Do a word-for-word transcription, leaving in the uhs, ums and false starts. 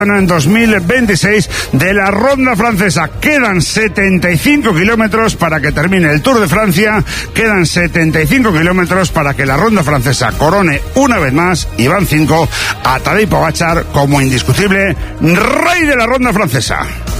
en dos mil veintiséis de la Ronda Francesa. Quedan setenta y cinco kilómetros para que termine el Tour de Francia, quedan setenta y cinco kilómetros para que la Ronda Francesa corone una vez más, y van cinco, a Tadej Pogačar como indiscutible rey de la Ronda Francesa.